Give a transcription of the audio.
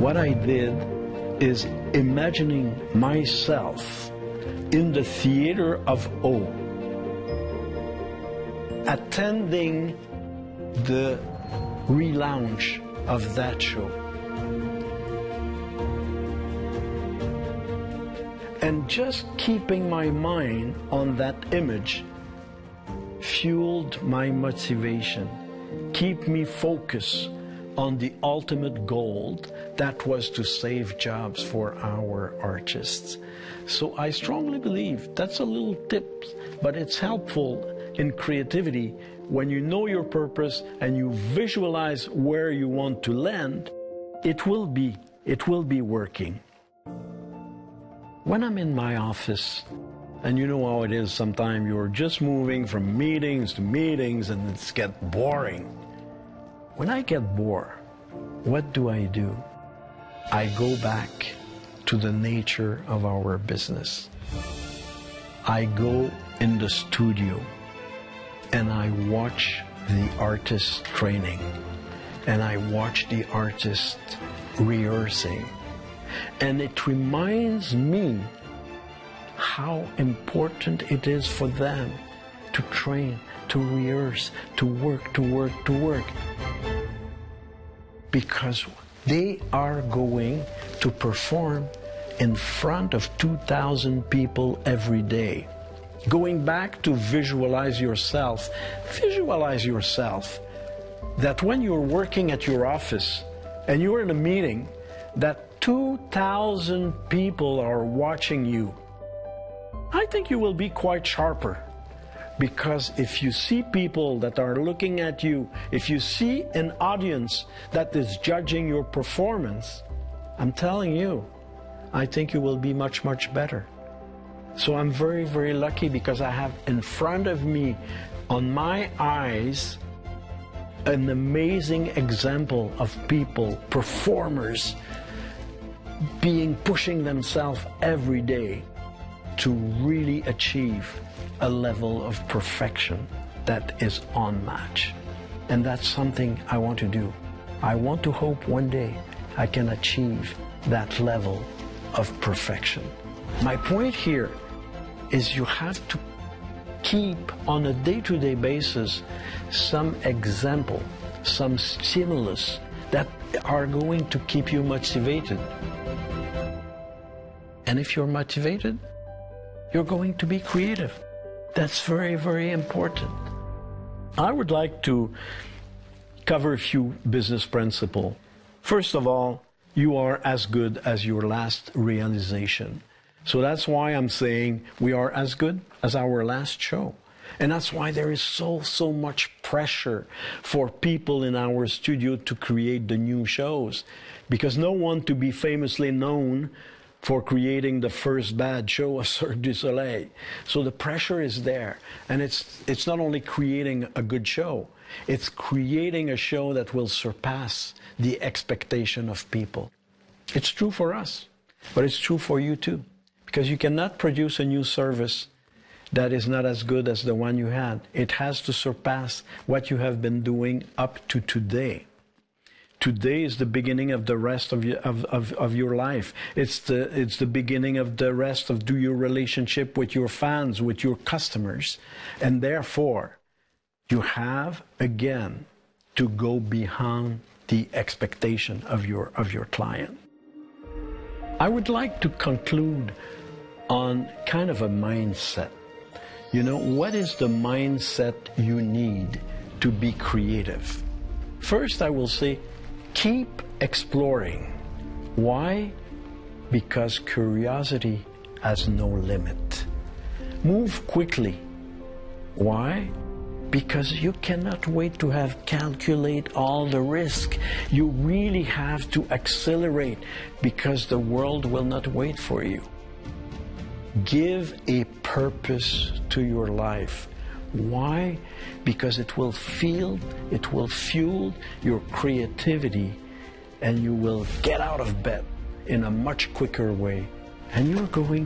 what I did is imagining myself in the theater of O, attending the relaunch of that show. And just keeping my mind on that image fueled my motivation, keep me focused on the ultimate goal, that was to save jobs for our artists. So I strongly believe that's a little tip, but it's helpful in creativity. When you know your purpose and you visualize where you want to land, it will be working. When I'm in my office, and you know how it is, sometimes you're just moving from meetings to meetings and it's get boring. When I get bored, what do? I go back to the nature of our business. I go in the studio and I watch the artist training and I watch the artist rehearsing. And it reminds me how important it is for them to train, to rehearse, to work. Because they are going to perform in front of 2,000 people every day. Going back to visualize yourself that when you're working at your office and you're in a meeting, that 2,000 people are watching you. I think you will be quite sharper, because if you see people that are looking at you, if you see an audience that is judging your performance, I'm telling you, I think you will be much, much better. So I'm very, very lucky because I have in front of me, on my eyes, an amazing example of people, performers, pushing themselves every day to really achieve a level of perfection that is unmatched. And that's something I want to do. I want to hope one day I can achieve that level of perfection. My point here is you have to keep on a day-to-day basis some example, some stimulus that are going to keep you motivated. And if you're motivated, you're going to be creative. That's very, very important. I would like to cover a few business principles. First of all, you are as good as your last realization. So that's why I'm saying we are as good as our last show. And that's why there is so much pressure for people in our studio to create the new shows. Because no one to be famously known for creating the first bad show of Cirque du Soleil. So the pressure is there. And it's not only creating a good show, it's creating a show that will surpass the expectation of people. It's true for us, but it's true for you too. Because you cannot produce a new service that is not as good as the one you had. It has to surpass what you have been doing up to today. Today is the beginning of the rest of your life. It's the beginning of the rest of your relationship with your fans, with your customers. And therefore, you have, again, to go beyond the expectation of your client. I would like to conclude on kind of a mindset. You know, what is the mindset you need to be creative? First, I will say, keep exploring. Why? Because curiosity has no limit. Move quickly. Why? Because you cannot wait to have calculate all the risk. You really have to accelerate because the world will not wait for you. Give a purpose to your life. Why? Because it will fuel your creativity, and you will get out of bed in a much quicker way, and you're going